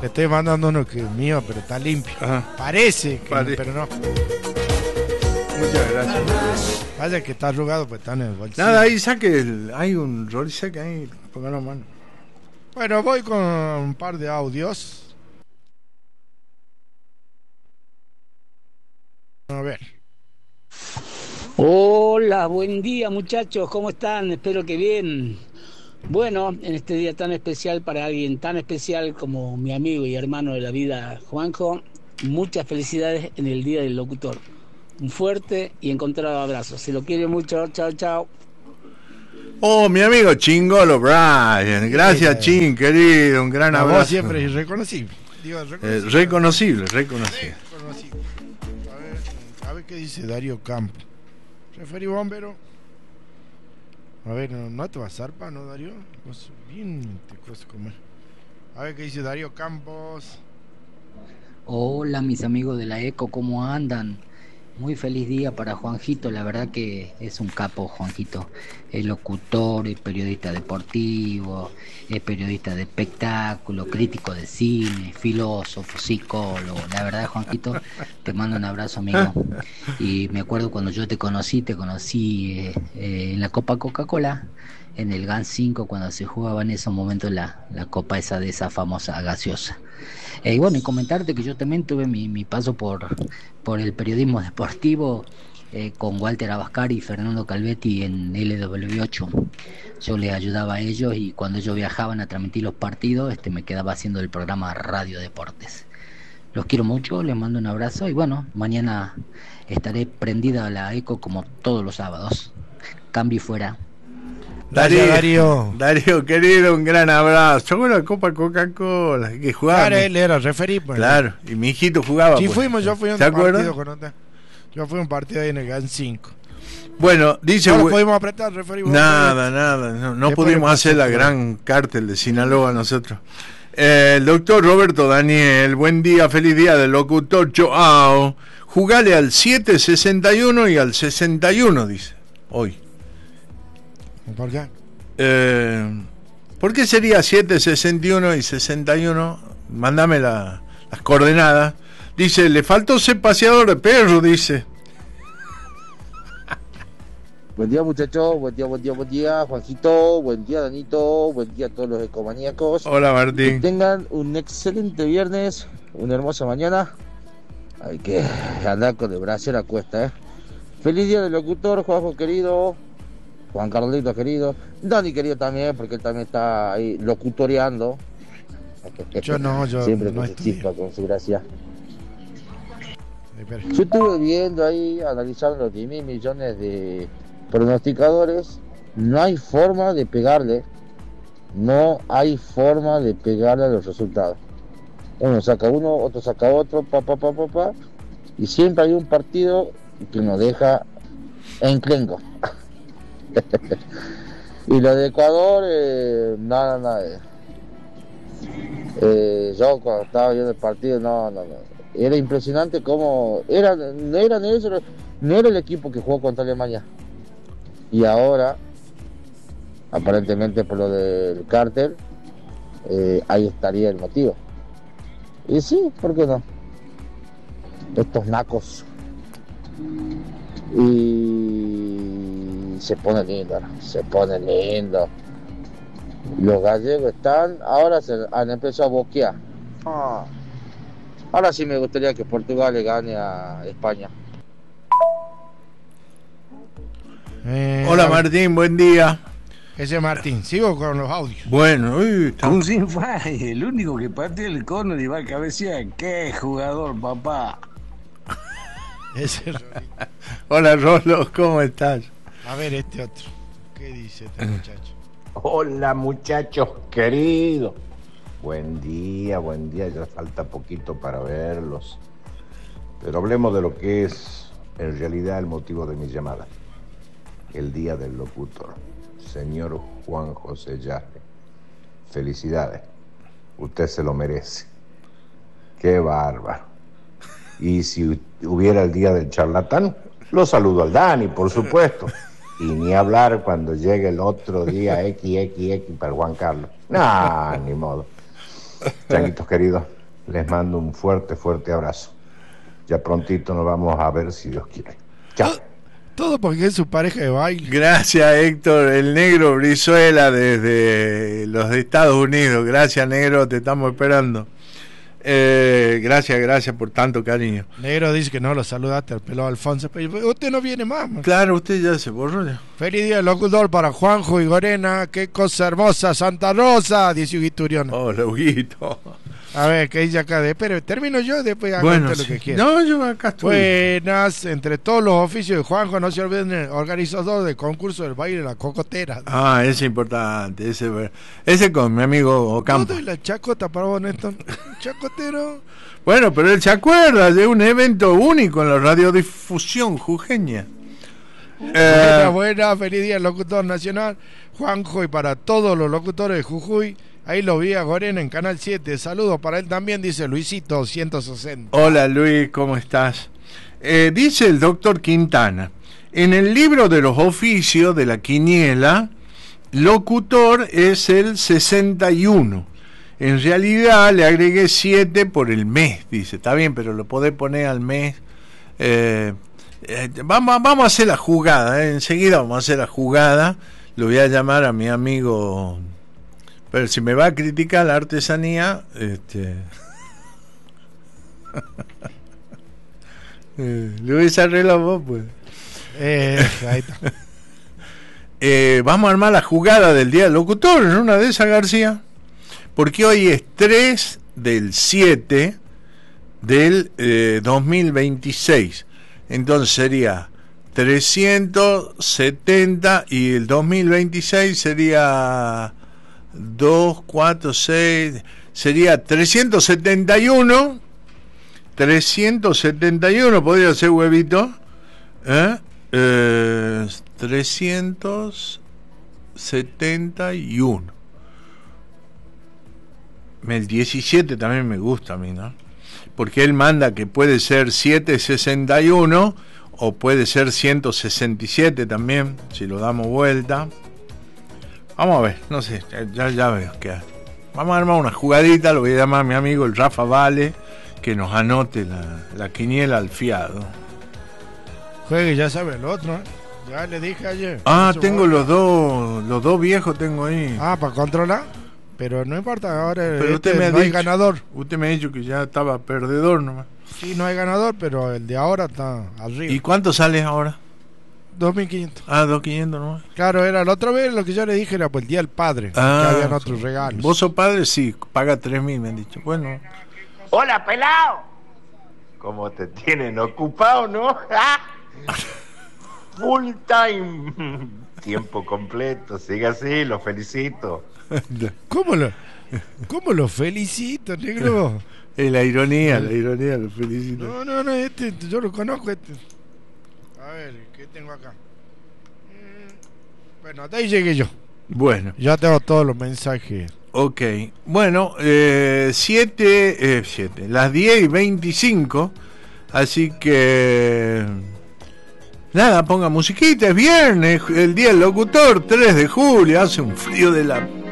Te estoy mandando uno que es mío, pero está limpio. Ajá. Parece que pero no. Muchas gracias. Vaya que está arrugado, pues está en el bolsillo. Nada, ahí saque hay un Roriseca ahí, póngalo a mano. Bueno, voy con un par de audios. A ver. Hola, buen día muchachos, ¿cómo están? Espero que bien. Bueno, en este día tan especial para alguien tan especial como mi amigo y hermano de la vida, Juanjo, muchas felicidades en el Día del Locutor. Un fuerte y encontrado abrazo. Se lo quiere mucho. Chao, chao. Oh, mi amigo Chingolo Brian. Gracias, Chin, querido. Un gran abrazo. Vos siempre irreconocible. Digo, reconocible. Reconocible. A ver qué dice Darío Campos. Referí bombero. A ver, no te va a zarpa, ¿no, Darío? Pues bien te cuesta comer. A ver qué dice Darío Campos. Hola mis amigos de la ECO, ¿cómo andan? Muy feliz día para Juanjito, la verdad que es un capo Juanjito. Es locutor, es periodista deportivo, es periodista de espectáculo, crítico de cine, filósofo, psicólogo. La verdad, Juanjito, te mando un abrazo, amigo. Y me acuerdo cuando yo te conocí en la Copa Coca-Cola, en el GAN 5, cuando se jugaba en esos momentos la copa esa de esa famosa gaseosa. Y bueno, y comentarte que yo también tuve mi paso por el periodismo deportivo con Walter Abascal y Fernando Calvetti en LW8. Yo les ayudaba a ellos y cuando ellos viajaban a transmitir los partidos, me quedaba haciendo el programa Radio Deportes. Los quiero mucho, les mando un abrazo y bueno, mañana estaré prendida a la ECO como todos los sábados. Cambio y fuera. Darío, querido, un gran abrazo. Jugó la Copa Coca-Cola, que jugaba. Claro, él era referí. Pues, claro, y mi hijito jugaba. Sí, pues. yo fui a un partido con otra. Yo fui a un partido ahí en el GAN 5. Bueno, dice. No pudimos apretar, referí. Nada. No pudimos hacer la gran cártel de Sinaloa nosotros. El doctor Roberto Daniel, buen día, feliz día del locutor Joao. Jugale al 761 y al 61, dice, hoy. ¿Por qué? ¿Por qué sería 7, 61 y 61? Mándame las coordenadas. Dice, le faltó ser paseador de perro, dice. Buen día muchachos, buen día Juanjito, buen día Danito, buen día a todos los ecomaníacos. Hola Martín. Que tengan un excelente viernes, una hermosa mañana. Hay que andar con el brasero a cuesta, Feliz día del locutor, Juanjo querido. Juan Carlito querido, Dani querido también, porque él también está ahí locutoreando. Yo siempre no con su chispa, con su gracia. Yo estuve viendo ahí, analizando los 10.000 millones de pronosticadores. No hay forma de pegarle. No hay forma de pegarle a los resultados. Uno saca uno, otro saca otro, y siempre hay un partido que nos deja enclenco. Y lo de Ecuador, nada. Yo cuando estaba viendo el partido, no. Era impresionante cómo no era el equipo que jugó contra Alemania. Y ahora, aparentemente por lo del cártel, ahí estaría el motivo. Y sí, ¿por qué no? Estos nacos. Y se pone lindo. Los gallegos ahora se han empezado a boquear. Ahora sí me gustaría que Portugal le gane a España. Hola Martín, buen día. Ese es Martín, sigo con los audios. Bueno, un sin falla, el único que patea el cono y va a cabecear. ¡Qué jugador, papá! Hola Rolo, ¿cómo estás? A ver este otro. ¿Qué dice este muchacho? Hola muchachos queridos. Buen día, ya falta poquito para verlos. Pero hablemos de lo que es en realidad el motivo de mi llamada. El día del locutor. Señor Juan José Yaspe. Felicidades. Usted se lo merece. Qué bárbaro. Y si hubiera el día del charlatán, lo saludo al Dani, por supuesto. Y ni hablar cuando llegue el otro día XXX para Juan Carlos. Nah, ni modo. Changuitos queridos, Les mando un fuerte, fuerte abrazo. Ya prontito nos vamos a ver si Dios quiere. Chao. Todo porque es su pareja de baile. Gracias, Héctor, el negro Brizuela desde los Estados Unidos. Gracias, negro, te estamos esperando. Gracias por tanto cariño. Negro dice que no lo saludaste al pelado Alfonso, pero usted no viene más, man. Claro, usted ya se borró ya. Feliz día del locutor para Juanjo y Gorena. Qué cosa hermosa, Santa Rosa, dice Huguito. Hola, Huguito. A ver, ¿qué dice acá? Pero termino yo, después hago Bueno, lo sí. que quiera. No, yo acá estoy. Buenas, entre todos los oficios de Juanjo, no se olviden el organizador del concurso del baile de la cocotera. Ah, ese es importante, ese con mi amigo Ocampo. Todo y la chacota para vos, Néstor. Chacotero. Bueno, pero él se acuerda de un evento único en la radiodifusión jujeña. Buena, feliz día, locutor nacional. Juanjo, y para todos los locutores de Jujuy. Ahí lo vi a Gorena en Canal 7. Saludos para él también, dice Luisito 160. Hola Luis, ¿cómo estás? Dice el doctor Quintana, en el libro de los oficios de la quiniela, locutor es el 61. En realidad le agregué 7 por el mes, dice. Está bien, pero lo podés poner al mes. Vamos a hacer la jugada, enseguida vamos a hacer la jugada. Lo voy a llamar a mi amigo... Pero si me va a criticar la artesanía, le voy a arreglar vos, pues. Ahí está. Vamos a armar la jugada del día del locutor, en una de esas, García. Porque hoy es 3 del 7 del 2026. Entonces sería 370 y el 2026 sería... 2, 4, 6, sería 371. 371 podría ser, huevito. 371. El 17 también me gusta a mí, ¿no? Porque él manda que puede ser 761 o puede ser 167 también, si lo damos vuelta. Vamos a ver, no sé, ya veo que vamos a armar una jugadita. Lo voy a llamar a mi amigo el Rafa Vale, que nos anote la quiniela al fiado. Juegue, ya sabe el otro, ¿eh? Ya le dije ayer. Tengo los dos viejos tengo ahí. Para controlar. Pero no importa, ahora pero usted me ha no dicho, hay ganador. Usted me ha dicho que ya estaba perdedor nomás. Sí, no hay ganador, pero el de ahora está arriba. ¿Y cuánto sale ahora? 2.500. 2.500 nomás. Claro, era la otra vez lo que yo le dije, era pues el día del padre, que habían otros regalos. ¿Vos sos padre? Sí, paga 3.000, me han dicho. Bueno. Hola, pelao. ¿Cómo te tienen ocupado, no? Full time. Tiempo completo, sigue así, lo felicito. ¿Cómo lo felicito, negro? La ironía, lo felicito. No, yo lo conozco. A ver, ¿qué tengo acá? Bueno, hasta ahí llegué yo. Bueno. Ya tengo todos los mensajes. Ok. Bueno, 7, las 10:25. Así que... Nada, ponga musiquita, es viernes, el día del locutor, 3 de julio, hace un frío de la...